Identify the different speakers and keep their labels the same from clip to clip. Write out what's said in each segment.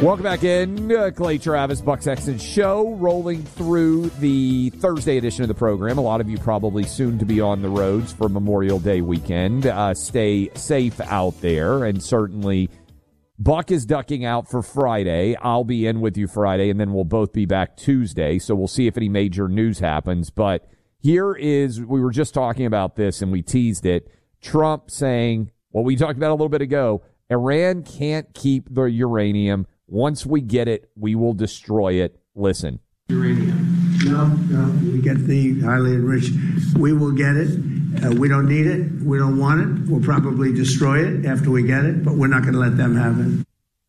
Speaker 1: Welcome back in. Clay Travis, Buck Sexton Show, rolling through the Thursday edition of the program. A lot of you probably soon to be on the roads for Memorial Day weekend. Stay safe out there, and certainly Buck is ducking out for Friday. I'll be in with you Friday, and then we'll both be back Tuesday, so we'll see if any major news happens. But here is, we were just talking about this, and we teased it, Trump saying, well, we talked about a little bit ago, Iran can't keep the uranium. Once we get it, we will destroy it. Listen.
Speaker 2: Uranium. No, we get the highly enriched. We will get it. We don't need it. We don't want it. We'll probably destroy it after we get it, but we're not going to let them have it.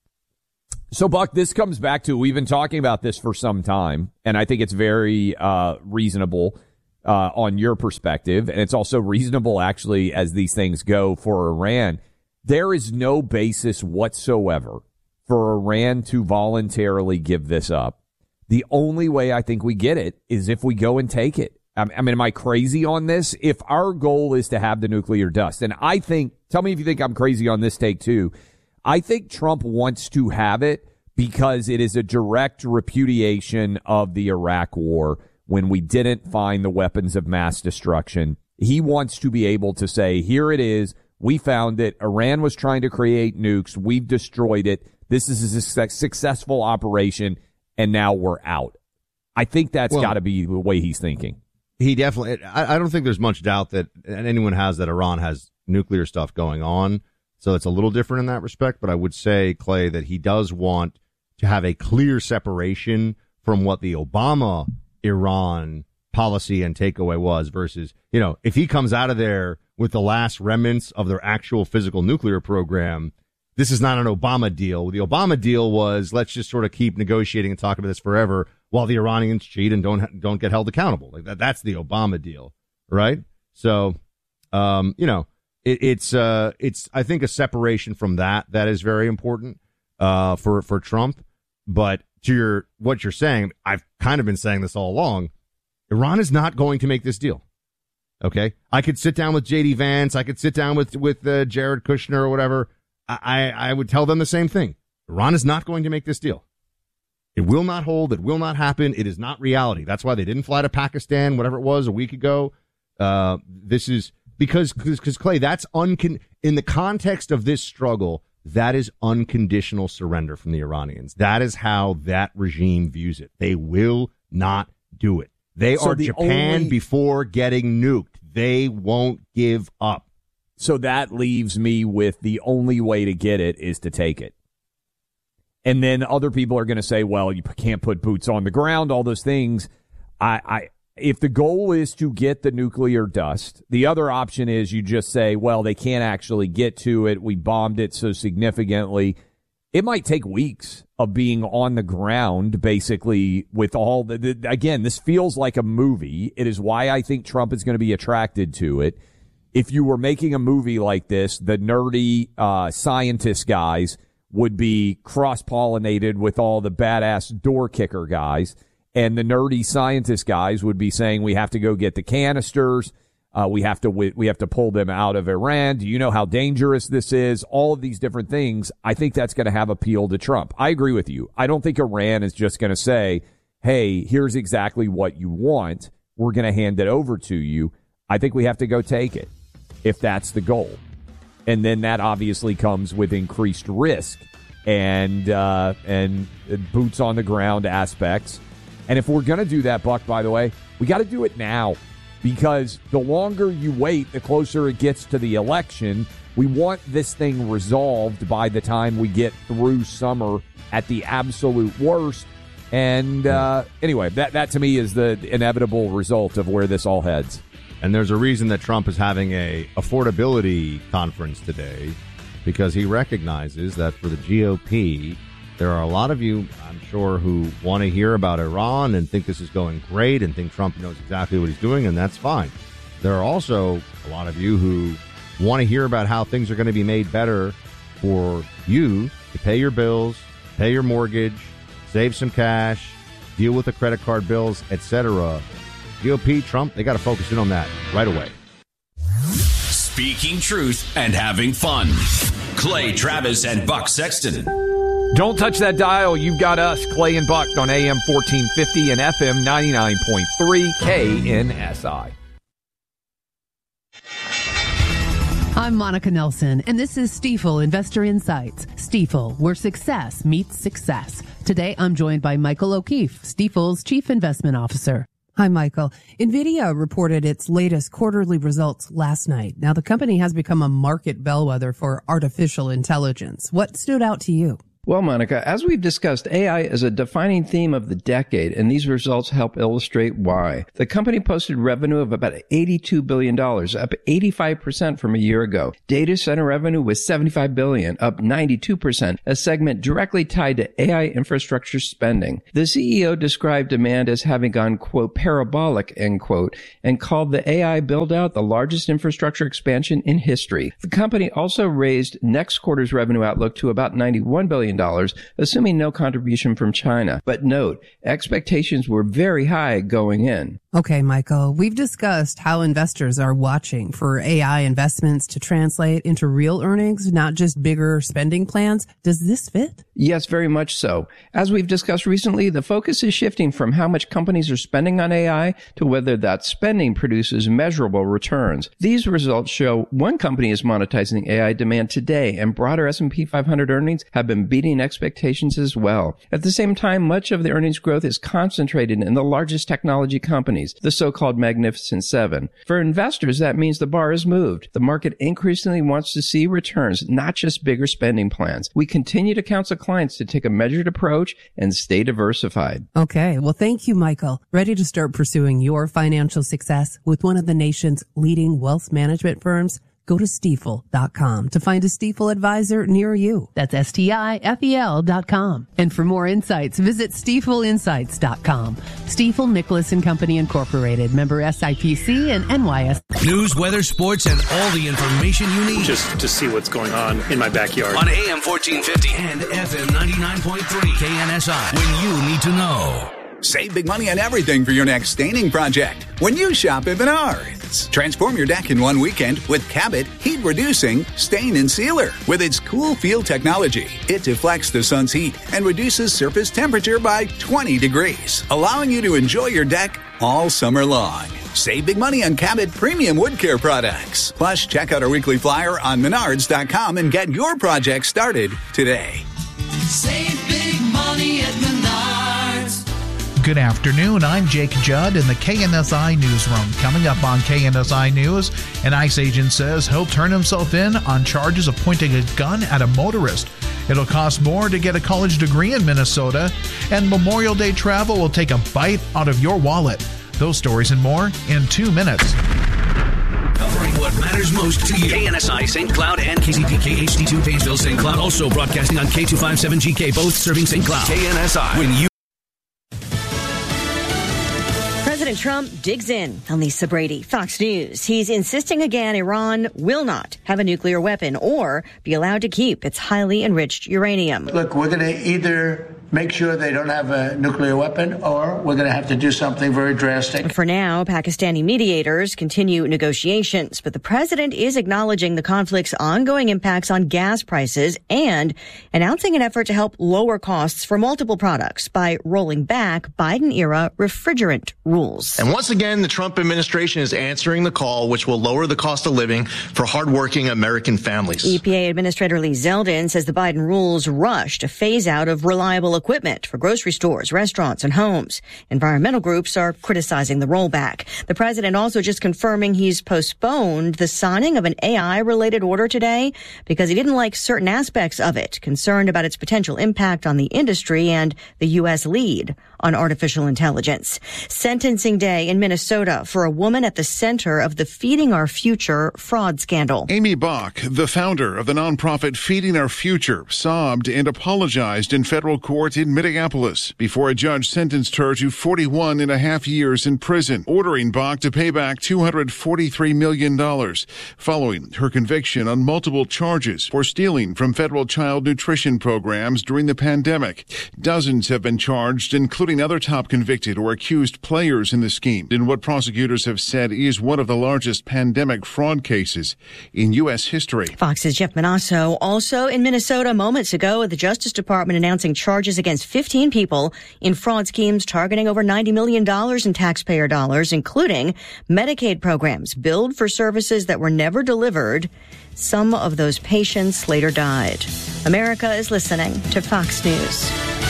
Speaker 1: So, Buck, this comes back to, we've been talking about this for some time, and I think it's very reasonable on your perspective, and it's also reasonable, actually, as these things go for Iran. There is no basis whatsoever for Iran to voluntarily give this up. The only way I think we get it is if we go and take it. I mean, am I crazy on this? If our goal is to have the nuclear dust, and I think, tell me if you think I'm crazy on this take too, I think Trump wants to have it because it is a direct repudiation of the Iraq war when we didn't find the weapons of mass destruction. He wants to be able to say, here it is, we found it, Iran was trying to create nukes, we've destroyed it, this is a successful operation, and now we're out. I think that's got to be the way he's thinking.
Speaker 3: He definitely, I don't think there's much doubt that anyone has that Iran has nuclear stuff going on. So it's a little different in that respect. But I would say, Clay, that he does want to have a clear separation from what the Obama Iran policy and takeaway was versus, you know, if he comes out of there with the last remnants of their actual physical nuclear program, this is not an Obama deal. The Obama deal was, let's just sort of keep negotiating and talking about this forever while the Iranians cheat and don't get held accountable. Like that's the Obama deal, right? So, you know, it's I think a separation from that is very important for Trump. But to what you're saying, I've kind of been saying this all along. Iran is not going to make this deal. Okay, I could sit down with J.D. Vance. I could sit down with Jared Kushner or whatever. I would tell them the same thing. Iran is not going to make this deal. It will not hold. It will not happen. It is not reality. That's why they didn't fly to Pakistan, whatever it was, a week ago. This is because Clay, that's in the context of this struggle, that is unconditional surrender from the Iranians. That is how that regime views it. They will not do it. They are Japan before getting nuked. They won't give up.
Speaker 1: So that leaves me with the only way to get it is to take it. And then other people are going to say, well, you can't put boots on the ground, all those things. If the goal is to get the nuclear dust, the other option is you just say, well, they can't actually get to it. We bombed it so significantly. It might take weeks of being on the ground, basically, with all again, this feels like a movie. It is why I think Trump is going to be attracted to it. If you were making a movie like this, the nerdy scientist guys would be cross-pollinated with all the badass door kicker guys, and the nerdy scientist guys would be saying, we have to go get the canisters, we have to pull them out of Iran. Do you know how dangerous this is? All of these different things. I think that's going to have appeal to Trump. I agree with you. I don't think Iran is just going to say, hey, here's exactly what you want. We're going to hand it over to you. I think we have to go take it, if that's the goal. And then that obviously comes with increased risk and boots on the ground aspects. And if we're going to do that, Buck, by the way, we got to do it now, because the longer you wait, the closer it gets to the election. We want this thing resolved by the time we get through summer at the absolute worst. And anyway, that to me is the inevitable result of where this all heads.
Speaker 3: And there's a reason that Trump is having a affordability conference today, because he recognizes that for the GOP, there are a lot of you, I'm sure, who want to hear about Iran and think this is going great and think Trump knows exactly what he's doing, and that's fine. There are also a lot of you who want to hear about how things are going to be made better for you to pay your bills, pay your mortgage, save some cash, deal with the credit card bills, etc. GOP, Trump, they got to focus in on that right away.
Speaker 4: Speaking truth and having fun. Clay Travis and Buck Sexton.
Speaker 1: Don't touch that dial. You've got us, Clay and Buck, on AM 1450 and FM 99.3 KNSI.
Speaker 4: I'm Monica Nelson, and this is Stifel Investor Insights. Stifel, where success meets success. Today, I'm joined by Michael O'Keefe, Stifel's Chief Investment Officer. Hi, Michael. NVIDIA reported its latest quarterly results last night. Now, the company has become a market bellwether for artificial intelligence. What stood out to you?
Speaker 5: Well, Monica, as we've discussed, AI is a defining theme of the decade, and these results help illustrate why. The company posted revenue of about $82 billion, up 85% from a year ago. Data center revenue was $75 billion, up 92%, a segment directly tied to AI infrastructure spending. The CEO described demand as having gone, quote, parabolic, end quote, and called the AI build-out the largest infrastructure expansion in history. The company also raised next quarter's revenue outlook to about $91 billion, assuming no contribution from China. But note, expectations were very high going in.
Speaker 4: Okay, Michael, we've discussed how investors are watching for AI investments to translate into real earnings, not just bigger spending plans. Does this fit?
Speaker 5: Yes, very much so. As we've discussed recently, the focus is shifting from how much companies are spending on AI to whether that spending produces measurable returns. These results show one company is monetizing AI demand today, and broader S&P 500 earnings have been beating expectations as well. At the same time, much of the earnings growth is concentrated in the largest technology companies, the so-called Magnificent Seven. For investors, that means the bar is moved. The market increasingly wants to see returns, not just bigger spending plans. We continue to counsel clients to take a measured approach and stay diversified.
Speaker 4: Okay, well, thank you, Michael. Ready to start pursuing your financial success with one of the nation's leading wealth management firms? Go to Stifel.com to find a Stifel advisor near you. That's Stifel.com. And for more insights, visit StifelInsights.com. Stifel Nicholas and Company Incorporated, member SIPC and NYS.
Speaker 6: News, weather, sports, and all the information you need.
Speaker 7: Just to see what's going on in my backyard.
Speaker 6: On AM 1450 and FM 99.3 KNSI. When you need to know.
Speaker 8: Save big money on everything for your next staining project when you shop at Menards. Transform your deck in one weekend with Cabot Heat Reducing Stain and Sealer. With its cool feel technology, it deflects the sun's heat and reduces surface temperature by 20 degrees, allowing you to enjoy your deck all summer long. Save big money on Cabot premium wood care products. Plus, check out our weekly flyer on Menards.com and get your project started today.
Speaker 9: Save big money at Menards.
Speaker 10: Good afternoon. I'm Jake Judd in the KNSI Newsroom. Coming up on KNSI News, an ICE agent says he'll turn himself in on charges of pointing a gun at a motorist. It'll cost more to get a college degree in Minnesota, and Memorial Day travel will take a bite out of your wallet. Those stories and more in 2 minutes.
Speaker 6: Covering what matters most to you. KNSI St. Cloud and KZPK HD2 Painesville St. Cloud. Also broadcasting on K257GK, both serving St. Cloud. KNSI. When you
Speaker 11: President Trump digs in on Lisa Brady, Fox News. He's insisting again Iran will not have a nuclear weapon or be allowed to keep its highly enriched uranium.
Speaker 2: Look, we're going to either make sure they don't have a nuclear weapon, or we're going to have to do something very drastic.
Speaker 11: For now, Pakistani mediators continue negotiations, but the president is acknowledging the conflict's ongoing impacts on gas prices and announcing an effort to help lower costs for multiple products by rolling back Biden-era refrigerant rules.
Speaker 12: And once again, the Trump administration is answering the call, which will lower the cost of living for hardworking American families.
Speaker 11: EPA Administrator Lee Zeldin says the Biden rules rush to phase out of reliable equipment for grocery stores, restaurants, and homes. Environmental groups are criticizing the rollback. The president also just confirming he's postponed the signing of an AI-related order today because he didn't like certain aspects of it, concerned about its potential impact on the industry and the U.S. lead on artificial intelligence. Sentencing day in Minnesota for a woman at the center of the Feeding Our Future fraud scandal.
Speaker 13: Amy Bach, the founder of the nonprofit Feeding Our Future, sobbed and apologized in federal court court in Minneapolis before a judge sentenced her to 41 and a half years in prison, ordering Bach to pay back $243 million following her conviction on multiple charges for stealing from federal child nutrition programs during the pandemic. Dozens have been charged, including other top convicted or accused players in the scheme, in what prosecutors have said is one of the largest pandemic fraud cases in U.S. history.
Speaker 11: Fox's Jeff Manasso. Also in Minnesota moments ago, the Justice Department announcing charges against 15 people in fraud schemes targeting over $90 million in taxpayer dollars, including Medicaid programs billed for services that were never delivered. Some of those patients later died. America is listening to Fox News.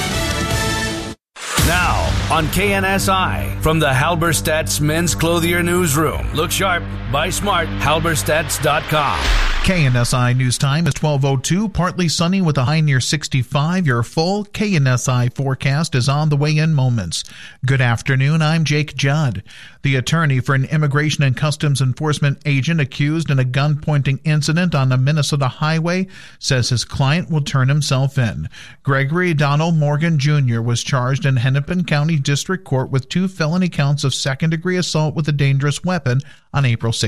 Speaker 6: Now, on KNSI, from the Halberstadt's Men's Clothier Newsroom. Look sharp, buy smart, halberstadts.com.
Speaker 10: KNSI News Time is 12:02, partly sunny with a high near 65. Your full KNSI forecast is on the way in moments. Good afternoon, I'm Jake Judd. The attorney for an Immigration and Customs Enforcement agent accused in a gun-pointing incident on a Minnesota highway says his client will turn himself in. Gregory Donald Morgan Jr. was charged in Hennepin County District Court with 2 felony counts of second-degree assault with a dangerous weapon on April 16th.